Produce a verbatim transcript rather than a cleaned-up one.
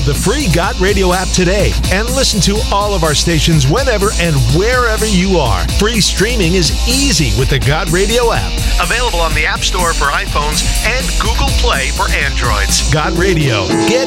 Download the free Got Radio app today and listen to all of our stations whenever and wherever you are. Free streaming is easy with the Got Radio app. Available on the App Store for iPhones and Google Play for Androids. Got Radio. Get